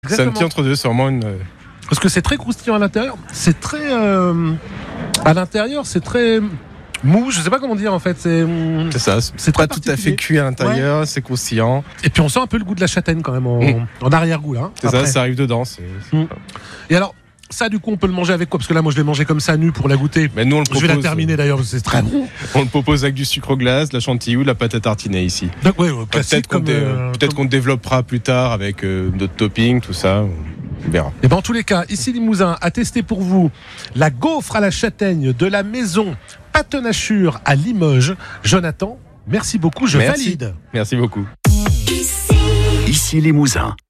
C'est un petit entre-deux, c'est vraiment une... Parce que c'est très croustillant à l'intérieur. C'est très... à l'intérieur, c'est très... mou, je sais pas comment dire en fait. C'est ça, c'est pas tout à fait cuit à l'intérieur, c'est croustillant. Et puis on sent un peu le goût de la châtaigne quand même en arrière-goût là. C'est ça, ça arrive dedans. Et alors, ça du coup on peut le manger avec quoi? Parce que là moi je l'ai mangé comme ça nu pour la goûter. Mais nous, on le propose, je vais la terminer d'ailleurs parce que c'est très bon. On le propose avec du sucre glace, de la chantilly ou de la pâte à tartiner ici. Donc, peut-être qu'on développera plus tard avec d'autres toppings, tout ça. On verra. Et ben en tous les cas, ici Limousin a testé pour vous la gaufre à la châtaigne de la maison Patenachure à Limoges. Jonathan, merci beaucoup, je valide. Merci beaucoup. Ici Limousin.